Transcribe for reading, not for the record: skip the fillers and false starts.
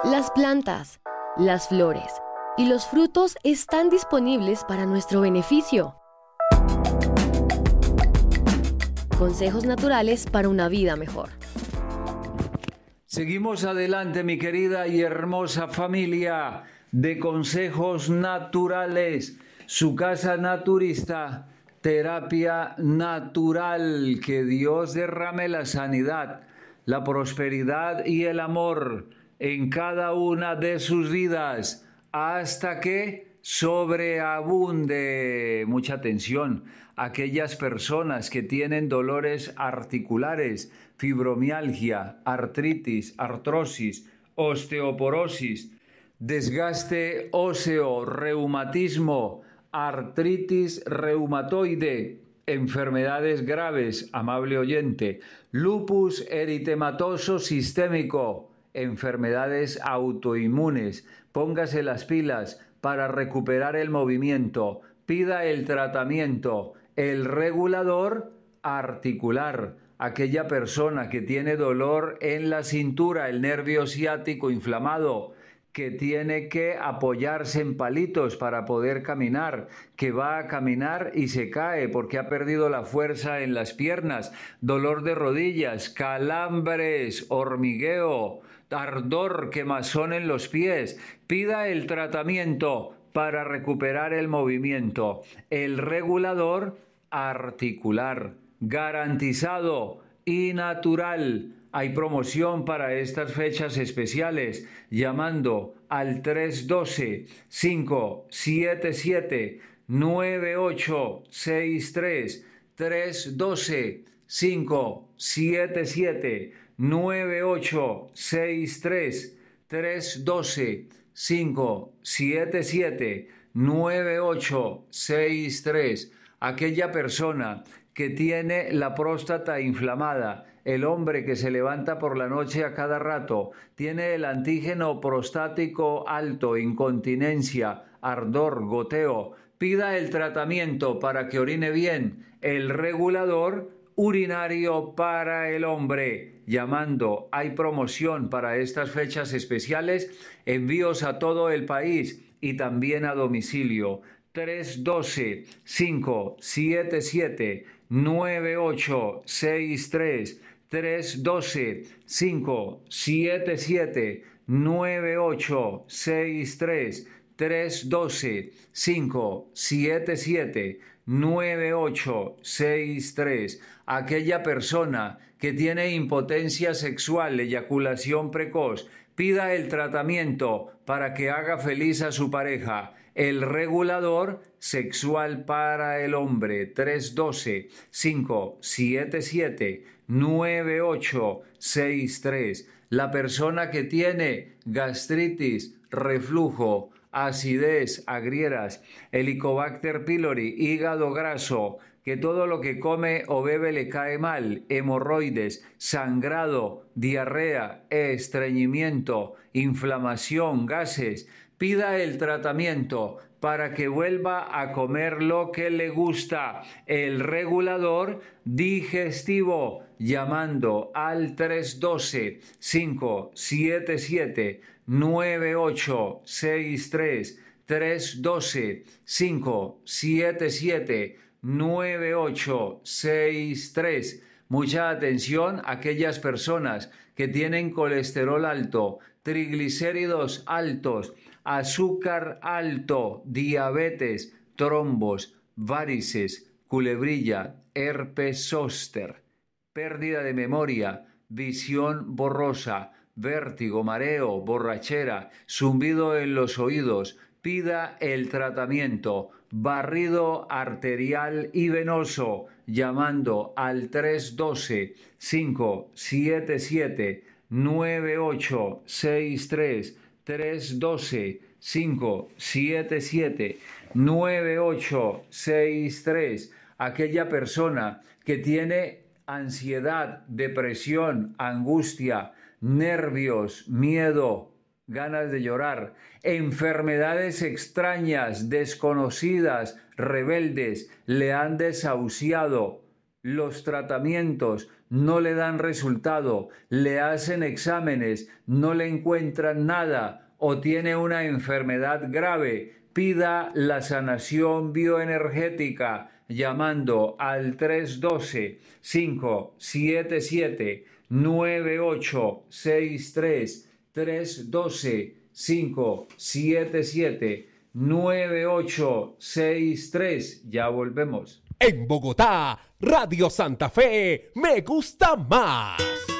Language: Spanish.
Las plantas, las flores y los frutos están disponibles para nuestro beneficio. Consejos naturales para una vida mejor. Seguimos adelante, mi querida y hermosa familia de Consejos Naturales, su casa naturista, terapia natural. Que Dios derrame la sanidad, la prosperidad y el amor en cada una de sus vidas hasta que sobreabunde. Mucha atención, aquellas personas que tienen dolores articulares, fibromialgia, artritis, artrosis, osteoporosis, desgaste óseo, reumatismo, artritis reumatoide, enfermedades graves, amable oyente, lupus eritematoso sistémico, enfermedades autoinmunes. Póngase las pilas para recuperar el movimiento. Pida el tratamiento, el regulador articular. Aquella persona que tiene dolor en la cintura, el nervio ciático inflamado, que tiene que apoyarse en palitos para poder caminar, que va a caminar y se cae porque ha perdido la fuerza en las piernas, dolor de rodillas, calambres, hormigueo, ardor, quemazón en los pies. Pida el tratamiento para recuperar el movimiento, el regulador articular, garantizado y natural. Hay promoción para estas fechas especiales llamando al 312-577-9863, 312-577-9863, 312-577-9863. Aquella persona que tiene la próstata inflamada, el hombre que se levanta por la noche a cada rato, tiene el antígeno prostático alto, incontinencia, ardor, goteo, pida el tratamiento para que orine bien, el regulador urinario para el hombre. Llamando, hay promoción para estas fechas especiales, envíos a todo el país y también a domicilio. 312-577-9863, 312-577-9863, 312-577-9863. Aquella persona que tiene impotencia sexual, eyaculación precoz, pida el tratamiento para que haga feliz a su pareja. El regulador sexual para el hombre, 312-577-9863. La persona que tiene gastritis, reflujo, acidez, agrieras, Helicobacter pylori, hígado graso, que todo lo que come o bebe le cae mal, hemorroides, sangrado, diarrea, estreñimiento, inflamación, gases. Pida el tratamiento para que vuelva a comer lo que le gusta, el regulador digestivo, llamando al 312-577-9863, 312-577-9863. Mucha atención a aquellas personas que tienen colesterol alto, triglicéridos altos, azúcar alto, diabetes, trombos, varices, culebrilla, herpes zóster, pérdida de memoria, visión borrosa, vértigo, mareo, borrachera, zumbido en los oídos. Pida el tratamiento, barrido arterial y venoso, llamando al 312-577-9863, 312-577-9863. Aquella persona que tiene ansiedad, depresión, angustia, nervios, miedo, ganas de llorar, enfermedades extrañas, desconocidas, rebeldes, le han desahuciado, los tratamientos no le dan resultado, le hacen exámenes, no le encuentran nada o tiene una enfermedad grave, pida la sanación bioenergética llamando al 312-577-9863, 312-577-9863. Ya volvemos. En Bogotá, Radio Santa Fe, me gusta más.